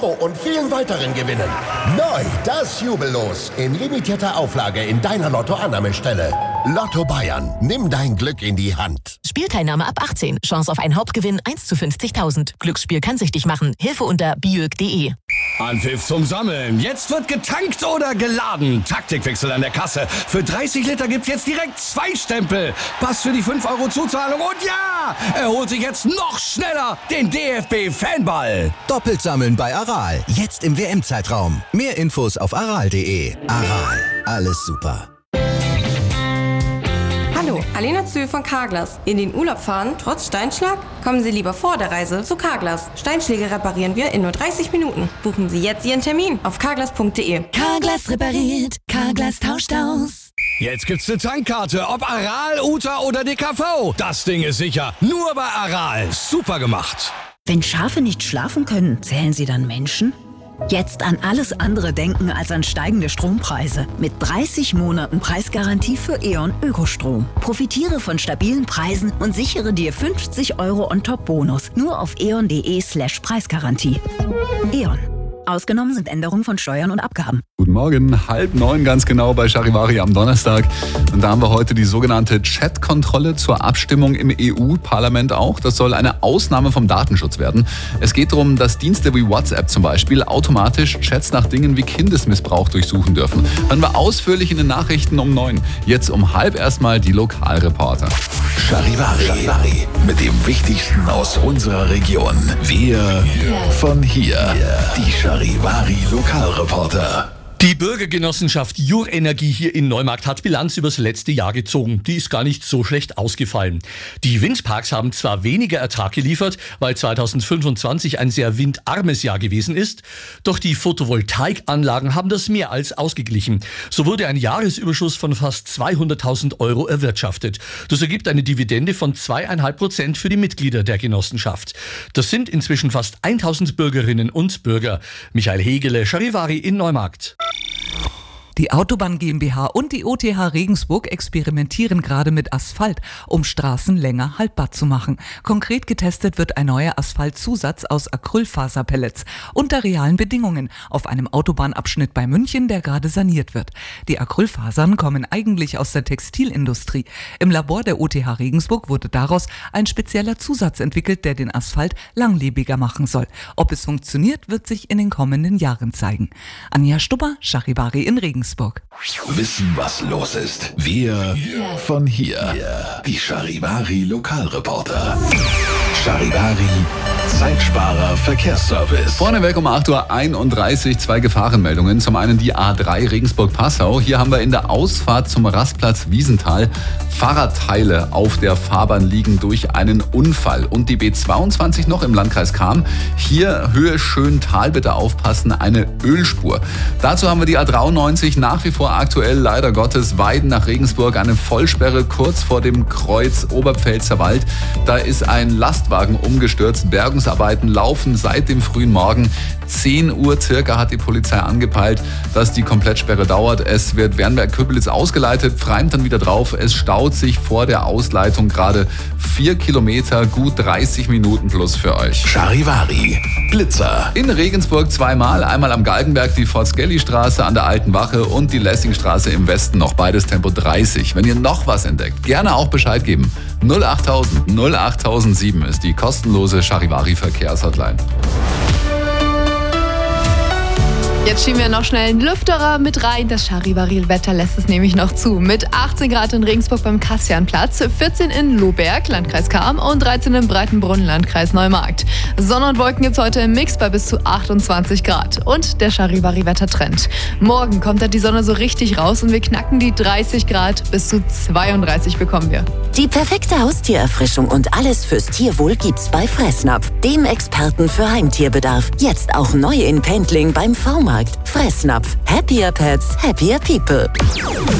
Euro und vielen weiteren Gewinnen. Neu, das Jubellos. In limitierter Auflage in deiner Lottoannahmestelle. Lotto Bayern. Nimm dein Glück in die Hand. Spielteilnahme ab 18. Chance auf einen Hauptgewinn 1 zu 50.000. Glücksspiel kann süchtig machen. Hilfe unter biög.de. Anpfiff zum Sammeln. Jetzt wird getankt oder geladen. Taktikwechsel an der Kasse. Für 30 Liter gibt's jetzt direkt 2 Stempel. Pass für die 5 Euro Zuzahlung und ja, er holt sich jetzt noch schneller den DFB-Fanball. Doppelt sammeln bei Aral. Jetzt im WM-Zeitraum. Mehr Infos auf aral.de. Aral. Alles super. Hallo, Alena Zühl von Carglass. In den Urlaub fahren, trotz Steinschlag? Kommen Sie lieber vor der Reise zu Carglass. Steinschläge reparieren wir in nur 30 Minuten. Buchen Sie jetzt Ihren Termin auf carglass.de. Carglass repariert, Carglass tauscht aus. Jetzt gibt's eine Tankkarte, ob Aral, Uta oder DKV. Das Ding ist sicher. Nur bei Aral. Super gemacht. Wenn Schafe nicht schlafen können, zählen sie dann Menschen? Jetzt an alles andere denken als an steigende Strompreise. Mit 30 Monaten Preisgarantie für E.ON Ökostrom. Profitiere von stabilen Preisen und sichere dir 50 Euro On-Top-Bonus. Nur auf eon.de/Preisgarantie. E.ON. Ausgenommen sind Änderungen von Steuern und Abgaben. Guten Morgen, 8:30 ganz genau bei Charivari am Donnerstag. Und da haben wir heute die sogenannte Chat-Kontrolle zur Abstimmung im EU-Parlament auch. Das soll eine Ausnahme vom Datenschutz werden. Es geht darum, dass Dienste wie WhatsApp zum Beispiel automatisch Chats nach Dingen wie Kindesmissbrauch durchsuchen dürfen. Hören wir ausführlich in den Nachrichten um 9. Jetzt um 9:30 erstmal die Lokalreporter. Charivari. Mit dem Wichtigsten aus unserer Region. Wir von hier. Die Charivari Lokalreporter. Die Bürgergenossenschaft Jurenergie hier in Neumarkt hat Bilanz übers letzte Jahr gezogen. Die ist gar nicht so schlecht ausgefallen. Die Windparks haben zwar weniger Ertrag geliefert, weil 2025 ein sehr windarmes Jahr gewesen ist, doch die Photovoltaikanlagen haben das mehr als ausgeglichen. So wurde ein Jahresüberschuss von fast 200.000 Euro erwirtschaftet. Das ergibt eine Dividende von 2,5% für die Mitglieder der Genossenschaft. Das sind inzwischen fast 1.000 Bürgerinnen und Bürger. Michael Hegele, Charivari in Neumarkt. Die Autobahn GmbH und die OTH Regensburg experimentieren gerade mit Asphalt, um Straßen länger haltbar zu machen. Konkret getestet wird ein neuer Asphaltzusatz aus Acrylfaserpellets unter realen Bedingungen auf einem Autobahnabschnitt bei München, der gerade saniert wird. Die Acrylfasern kommen eigentlich aus der Textilindustrie. Im Labor der OTH Regensburg wurde daraus ein spezieller Zusatz entwickelt, der den Asphalt langlebiger machen soll. Ob es funktioniert, wird sich in den kommenden Jahren zeigen. Anja Stubber, Charivari in Regensburg. Wissen, was los ist. Wir von hier. Die Charivari Lokalreporter. Charivari Zeitsparer Verkehrsservice. Vorneweg um 8:31 Uhr 2 Gefahrenmeldungen. Zum einen die A3 Regensburg-Passau. Hier haben wir in der Ausfahrt zum Rastplatz Wiesenthal Fahrradteile auf der Fahrbahn liegen durch einen Unfall. Und die B22 noch im Landkreis Cham. Hier Höhe Schöntal, bitte aufpassen, eine Ölspur. Dazu haben wir die A93 nach wie vor aktuell, leider Gottes, Weiden nach Regensburg, eine Vollsperre kurz vor dem Kreuz Oberpfälzer Wald. Da ist ein Lastwagen umgestürzt. Bergungsarbeiten laufen seit dem frühen Morgen. 10 Uhr circa hat die Polizei angepeilt, dass die Komplettsperre dauert. Es wird Wernberg-Köpelitz ausgeleitet, Freim dann wieder drauf. Es staut sich vor der Ausleitung gerade 4 Kilometer, gut 30 Minuten plus für euch. Charivari Blitzer. In Regensburg zweimal, einmal am Galgenberg die Fort-Skelly-Straße an der Alten Wache und die Lessingstraße im Westen, noch beides Tempo 30. Wenn ihr noch was entdeckt, gerne auch Bescheid geben. 08000 08007 ist die kostenlose Charivari Verkehrshotline. Jetzt schieben wir noch schnell einen Lüfterer mit rein. Das Charivari-Wetter lässt es nämlich noch zu. Mit 18 Grad in Regensburg beim Kassianplatz, 14 in Lohberg, Landkreis Cham und 13 in Breitenbrunn, Landkreis Neumarkt. Sonne und Wolken gibt's heute im Mix bei bis zu 28 Grad. Und der Charivari-Wettertrend. Morgen kommt da die Sonne so richtig raus und wir knacken die 30 Grad, bis zu 32 bekommen wir. Die perfekte Haustiererfrischung und alles fürs Tierwohl gibt's bei Fressnapf, dem Experten für Heimtierbedarf. Jetzt auch neu in Pendling beim V-Markt. Fressnapf. Happier Pets, happier people.